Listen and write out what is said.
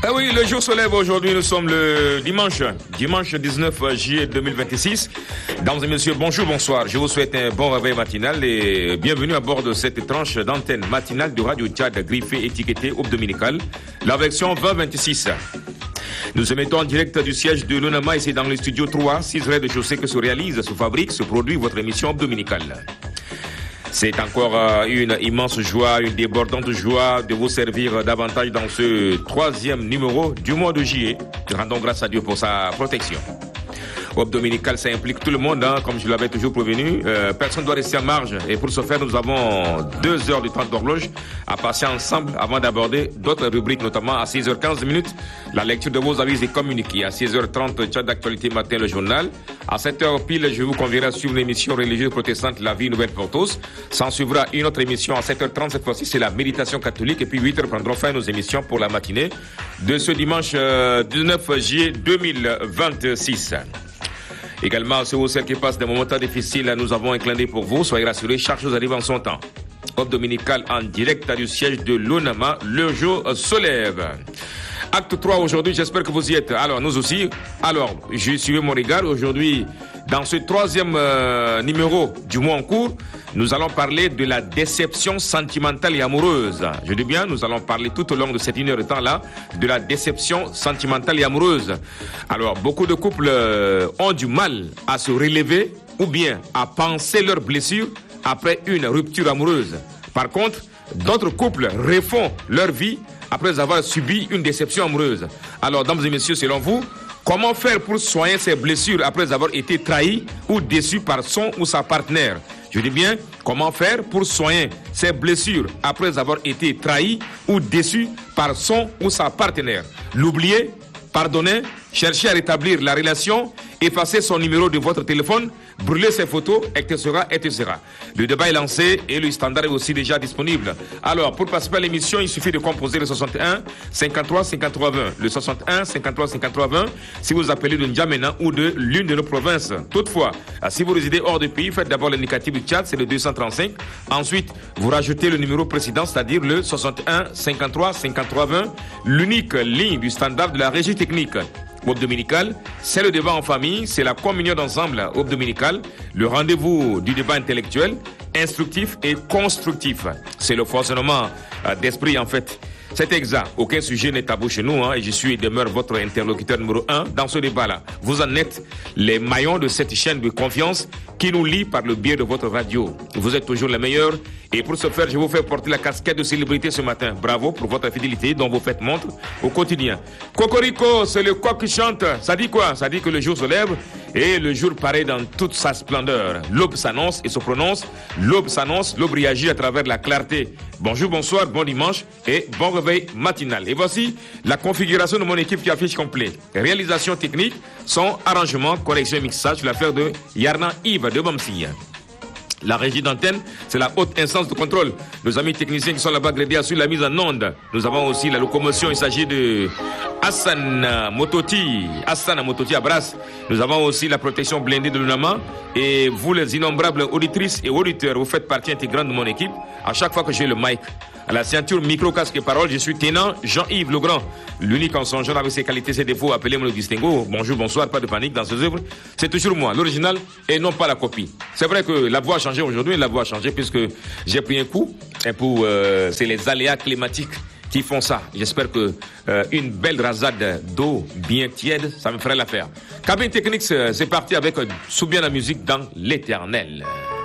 Ah oui, le jour se lève aujourd'hui, nous sommes le dimanche 19 juillet 2026. Dames et messieurs, bonjour, bonsoir. Je vous souhaite un bon réveil matinal et bienvenue à bord de cette tranche d'antenne matinale de Radio Tchad griffée étiquetée Aube Dominicale, la version 2026. Nous émettons en direct du siège de l'ONAMA et c'est dans le studio 3, 6 rez-de-chaussée que se réalise, se fabrique, se produit votre émission Aube Dominicale. C'est encore une immense joie, une débordante joie de vous servir davantage dans ce 3e numéro du mois de juillet. Rendons grâce à Dieu pour sa protection. Aube Dominicale, ça implique tout le monde, comme je l'avais toujours prévenu. Personne ne doit rester en marge. Et pour ce faire, nous avons 2 heures de temps d'horloge à passer ensemble avant d'aborder d'autres rubriques, notamment à 6h15 minutes, la lecture de vos avis et communiqués. À 6h30, chat d'actualité matin, le journal. À 7h pile, je vous convierai à suivre l'émission religieuse protestante La Vie Nouvelle Portos. S'en suivra une autre émission à 7h30. Cette fois-ci, c'est la méditation catholique. Et puis 8h prendront fin nos émissions pour la matinée de ce dimanche 19 juillet 2026. Également, ceux ou celles qui passent des moments difficiles, nous avons un clin d'œil pour vous. Soyez rassurés, chaque chose arrive en son temps. Aube Dominicale en direct du siège de l'ONAMA, le jour se lève. Acte 3 aujourd'hui, j'espère que vous y êtes. Alors, nous aussi. Alors, je suivais mon regard. Aujourd'hui, dans ce 3e numéro du mois en cours, nous allons parler de la déception sentimentale et amoureuse. Je dis bien, nous allons parler tout au long de cette 1 heure de temps-là de la déception sentimentale et amoureuse. Alors, beaucoup de couples ont du mal à se relever ou bien à penser leurs blessures après une rupture amoureuse. Par contre, d'autres couples refont leur vie après avoir subi une déception amoureuse. Alors, dames et messieurs, selon vous, comment faire pour soigner ces blessures après avoir été trahi ou déçu par son ou sa partenaire? Je dis bien, comment faire pour soigner ces blessures après avoir été trahi ou déçu par son ou sa partenaire? L'oublier, pardonner, chercher à rétablir la relation, effacer son numéro de votre téléphone, brûler ses photos, etc., etc. Le débat est lancé et le standard est aussi déjà disponible. Alors, pour participer à l'émission, il suffit de composer le 61 53 53 20. Le 61 53 53 20, si vous appelez de N'Djamena ou de l'une de nos provinces. Toutefois, si vous résidez hors du pays, faites d'abord l'indicatif du Tchad, c'est le 235. Ensuite, vous rajoutez le numéro précédent, c'est-à-dire le 61 53 53 20, l'unique ligne du standard de la régie technique. Aube Dominicale, c'est le débat en famille, c'est la communion d'ensemble Aube Dominicale, le rendez-vous du débat intellectuel, instructif et constructif. C'est le foisonnement d'esprit en fait. C'est exact, aucun sujet n'est tabou chez nous et je suis et demeure votre interlocuteur numéro 1 dans ce débat-là. Vous en êtes les maillons de cette chaîne de confiance qui nous lie par le biais de votre radio. Vous êtes toujours les meilleurs et pour ce faire, je vous fais porter la casquette de célébrité ce matin. Bravo pour votre fidélité dont vous faites montre au quotidien. Cocorico, c'est le coq qui chante. Ça dit quoi? Ça dit que le jour se lève et le jour paraît dans toute sa splendeur. L'aube s'annonce et se prononce. L'aube s'annonce, l'aube réagit à travers la clarté. Bonjour, bonsoir, bon dimanche et bon réveil matinal. Et voici la configuration de mon équipe qui affiche complet. Réalisation technique, son arrangement, correction et mixage, l'affaire de Yarna Yves de Bamsi. La régie d'antenne, c'est la haute instance de contrôle. Nos amis techniciens qui sont là-bas grédés sur la mise en onde. Nous avons aussi la locomotion, il s'agit de Hassan Mototi Abras. Nous avons aussi la protection blindée de l'UNAMA. Et vous, les innombrables auditrices et auditeurs, vous faites partie intégrante de mon équipe. À chaque fois que j'ai le mic, à la ceinture, micro, casque et parole, je suis Tenant Jean-Yves Legrand. L'unique en son genre avec ses qualités, ses défauts, appelez-moi le distinguo. Bonjour, bonsoir, pas de panique dans ces œuvres. C'est toujours moi, l'original et non pas la copie. C'est vrai que la voix a changé aujourd'hui, la voix a changé puisque j'ai pris un coup. Et pour, c'est les aléas climatiques qui font ça. J'espère que une belle rasade d'eau bien tiède, ça me ferait l'affaire. Cabine technique, c'est parti avec Soubian la musique dans l'éternel.